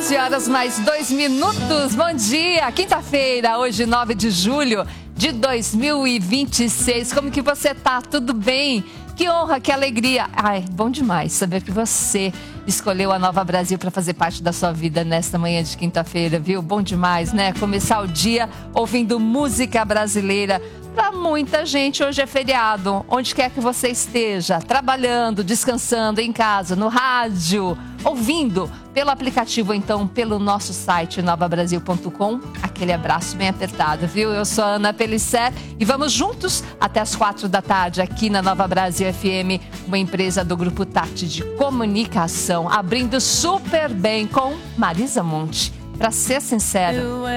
11 horas mais 2 minutos. Bom dia, quinta-feira, hoje 9 de julho de 2026. Como que você tá? Tudo bem? Que honra, que alegria. Ai, bom demais saber que você escolheu a Nova Brasil para fazer parte da sua vida nesta manhã de quinta-feira, viu? Bom demais, né? Começar o dia ouvindo música brasileira. Para muita gente, hoje é feriado. Onde quer que você esteja, trabalhando, descansando, em casa, no rádio, ouvindo pelo aplicativo, então pelo nosso site novabrasil.com. Aquele abraço bem apertado, viu? Eu sou a Ana Pellicer e vamos juntos até as 4 da tarde aqui na Nova Brasil FM, uma empresa do Grupo Tati de Comunicação, abrindo super bem com Marisa Monte. Para ser sincero,